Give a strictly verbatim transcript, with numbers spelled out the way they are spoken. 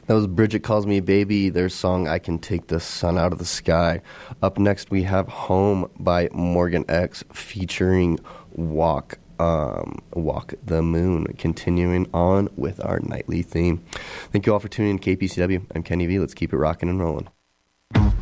That was Bridget Calls Me Baby, their song I Can Take the Sun Out of the Sky. Up next, we have Home by Morgan X featuring Walk, um, Walk the Moon, continuing on with our nightly theme. Thank you all for tuning in to K P C W. I'm Kenny V. Let's keep it rocking and rolling.